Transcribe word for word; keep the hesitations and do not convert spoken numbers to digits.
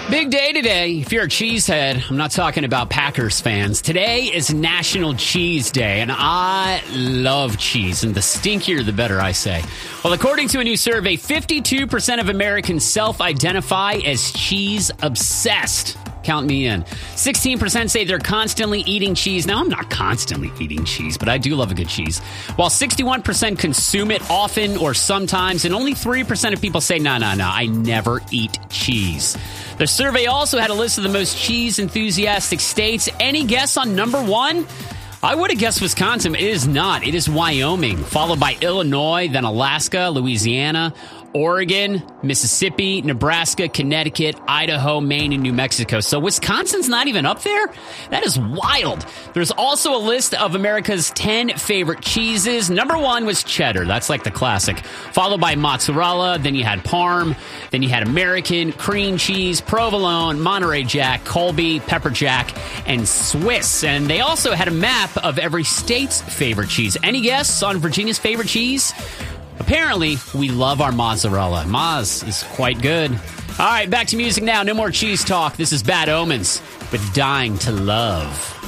Big day today. If you're a cheesehead, I'm not talking about Packers fans. Today is National Cheese Day, and I love cheese, and the stinkier the better, I say. Well, according to a new survey, fifty-two percent of Americans self-identify as cheese-obsessed. Count me in. sixteen percent say they're constantly eating cheese. Now, I'm not constantly eating cheese, but I do love a good cheese. While sixty-one percent consume it often or sometimes, and only three percent of people say, no, no, no, I never eat cheese. The survey also had a list of the most cheese-enthusiastic states. Any guess on number one? I would have guessed Wisconsin. It is not. It is Wyoming, followed by Illinois, then Alaska, Louisiana, Oregon, Mississippi, Nebraska, Connecticut, Idaho, Maine, and New Mexico. So Wisconsin's not even up there? That is wild. There's also a list of America's ten favorite cheeses. Number one was cheddar. That's like the classic. Followed by mozzarella. Then you had Parm. Then you had American, cream cheese, provolone, Monterey Jack, Colby, pepper jack, and Swiss. And they also had a map of every state's favorite cheese. Any guess on Virginia's favorite cheese? Apparently, we love our mozzarella. Moz is quite good. All right, back to music now. No more cheese talk. This is Bad Omens with Dying to Love.